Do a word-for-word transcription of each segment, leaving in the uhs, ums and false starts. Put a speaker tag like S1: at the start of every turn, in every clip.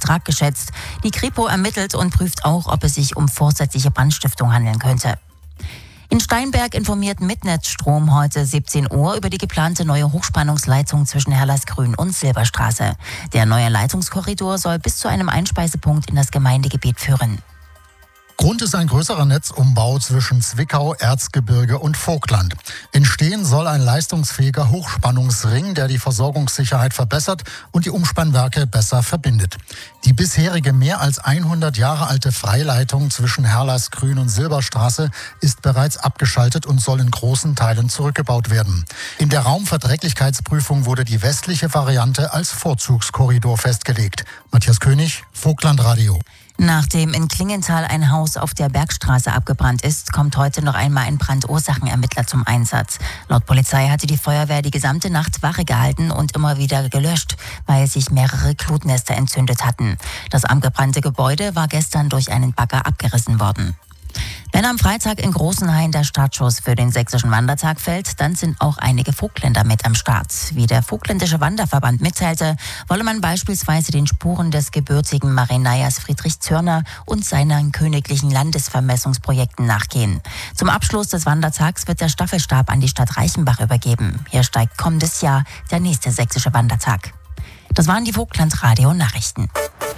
S1: Betrag geschätzt. Die Kripo ermittelt und prüft auch, ob es sich um vorsätzliche Brandstiftung handeln könnte. In Steinberg informiert Mitnetzstrom heute siebzehn Uhr über die geplante neue Hochspannungsleitung zwischen Herrlersgrün und Silberstraße. Der neue Leitungskorridor soll bis zu einem Einspeisepunkt in das Gemeindegebiet führen.
S2: Grund ist ein größerer Netzumbau zwischen Zwickau, Erzgebirge und Vogtland. Entstehen soll ein leistungsfähiger Hochspannungsring, der die Versorgungssicherheit verbessert und die Umspannwerke besser verbindet. Die bisherige mehr als hundert Jahre alte Freileitung zwischen Herrlersgrün und Silberstraße ist bereits abgeschaltet und soll in großen Teilen zurückgebaut werden. In der Raumverträglichkeitsprüfung wurde die westliche Variante als Vorzugskorridor festgelegt. Matthias König, Vogtland-Radio.
S1: Nachdem in Klingenthal ein Haus auf der Bergstraße abgebrannt ist, kommt heute noch einmal ein Brandursachenermittler zum Einsatz. Laut Polizei hatte die Feuerwehr die gesamte Nacht Wache gehalten und immer wieder gelöscht, weil sich mehrere Glutnester entzündet hatten. Das abgebrannte Gebäude war gestern durch einen Bagger abgerissen worden. Wenn am Freitag in Großenhain der Startschuss für den sächsischen Wandertag fällt, dann sind auch einige Vogtländer mit am Start. Wie der Vogtländische Wanderverband mitteilte, wolle man beispielsweise den Spuren des gebürtigen Marineiers Friedrich Zörner und seinen königlichen Landesvermessungsprojekten nachgehen. Zum Abschluss des Wandertags wird der Staffelstab an die Stadt Reichenbach übergeben. Hier steigt kommendes Jahr der nächste sächsische Wandertag. Das waren die Vogtland-Radio-Nachrichten.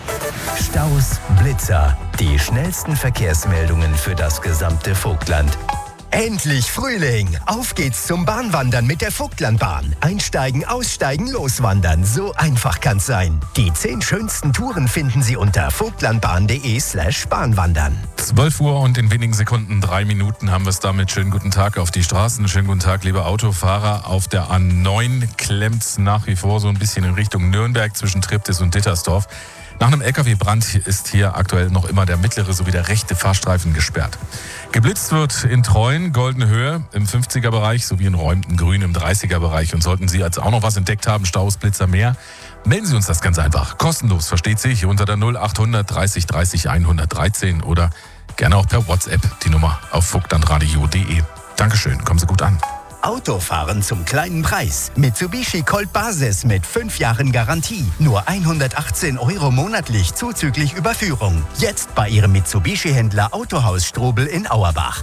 S3: Staus, Blitzer, die schnellsten Verkehrsmeldungen für das gesamte Vogtland. Endlich Frühling! Auf geht's zum Bahnwandern mit der Vogtlandbahn. Einsteigen, aussteigen, loswandern. So einfach kann's sein. Die zehn schönsten Touren finden Sie unter vogtlandbahn.de slash Bahnwandern.
S4: zwölf Uhr und in wenigen Sekunden, drei Minuten haben wir es damit. Schönen guten Tag auf die Straßen. Schönen guten Tag, liebe Autofahrer. Auf der A neun klemmt's nach wie vor so ein bisschen in Richtung Nürnberg zwischen Triptis und Dittersdorf. Nach einem L K W-Brand ist hier aktuell noch immer der mittlere sowie der rechte Fahrstreifen gesperrt. Geblitzt wird in Treuen, Goldene Höhe im fünfziger-Bereich sowie in Räumten Grün im dreißiger-Bereich. Und sollten Sie jetzt auch noch was entdeckt haben, Staus, Blitzer, mehr, melden Sie uns das ganz einfach. Kostenlos, versteht sich, unter der null achthundert dreißig dreißig hundertdreizehn oder gerne auch per WhatsApp die Nummer auf vogtlandradio punkt de. Dankeschön, kommen Sie gut an.
S3: Autofahren zum kleinen Preis. Mitsubishi Colt Basis mit fünf Jahren Garantie. Nur hundertachtzehn Euro monatlich zuzüglich Überführung. Jetzt bei Ihrem Mitsubishi-Händler Autohaus Strobel in Auerbach.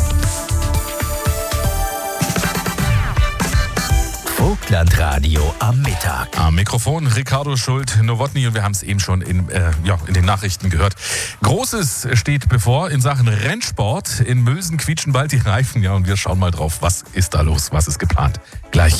S3: Vogtlandradio am Mittag.
S4: Am Mikrofon Ricardo Schult-Nowotny und wir haben es eben schon in, äh, ja, in den Nachrichten gehört. Großes steht bevor in Sachen Rennsport. In Mülsen quietschen bald die Reifen. Ja, und wir schauen mal drauf, was ist da los, was ist geplant. Gleich.